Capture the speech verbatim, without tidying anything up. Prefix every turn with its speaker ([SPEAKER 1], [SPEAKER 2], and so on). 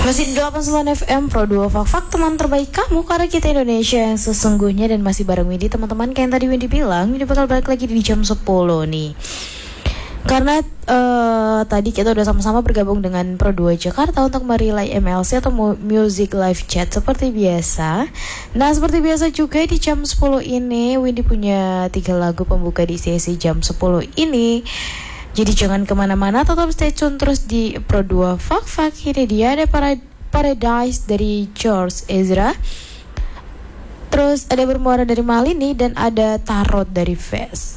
[SPEAKER 1] Masih di delapan puluh sembilan F M Pro dua Fak Fak, teman terbaik kamu, karena kita Indonesia yang sesungguhnya. Dan masih bareng Windy, teman-teman. Kayak yang tadi Windy bilang, Windy bakal balik lagi di jam sepuluh nih. Karena uh, tadi kita udah sama-sama bergabung dengan Pro dua Jakarta untuk merelay M L C atau Music Live Chat seperti biasa. Nah, seperti biasa juga di jam sepuluh ini Windy punya tiga lagu pembuka di sesi jam sepuluh ini. Jadi jangan kemana-mana, tetap stay tune terus di Pro dua Fak Fak. Ini dia ada Paradise dari George Ezra, terus ada Bermuara dari Malini, dan ada Tarot dari Fes.